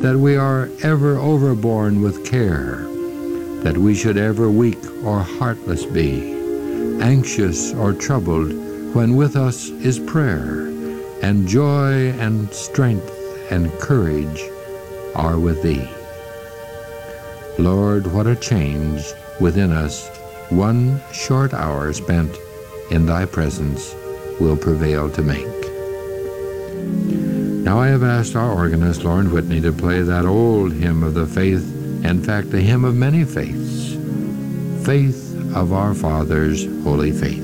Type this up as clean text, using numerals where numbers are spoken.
that we are ever overborne with care, that we should ever weak or heartless be, anxious or troubled, when with us is prayer, and joy and strength and courage are with thee. Lord, what a change within us one short hour spent in thy presence will prevail to make. Now I have asked our organist, Lauren Whitney, to play that old hymn of the faith, in fact, a hymn of many faiths, Faith of Our Fathers' Holy Faith.